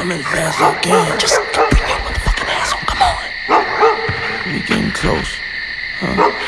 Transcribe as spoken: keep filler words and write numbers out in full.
come as fast as I can. Just bring your motherfucking ass on. Come on. We getting close. Huh?